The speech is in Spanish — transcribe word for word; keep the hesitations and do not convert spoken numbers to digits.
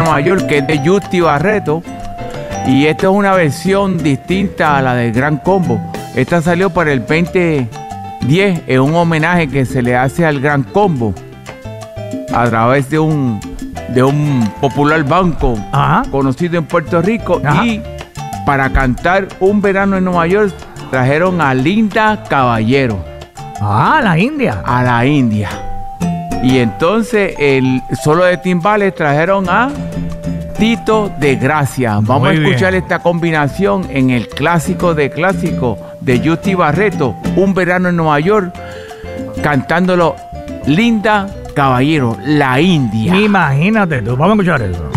Nueva York, que es de Justy Barreto. Y esta es una versión distinta a la del Gran Combo. Esta salió para el veinte diez, en un homenaje que se le hace al Gran Combo a través de un, de un popular banco Ajá. conocido en Puerto Rico. Ajá. Y para cantar Un Verano en Nueva York trajeron a Linda Caballero. Ah, a la India. A la India. Y entonces el solo de timbales trajeron a Tito de Gracia. Vamos Muy a escuchar bien. esta combinación en el clásico de clásico de Justy Barreto, Un Verano en Nueva York, cantándolo Linda Caballero, la India. Imagínate tú, vamos a escuchar eso.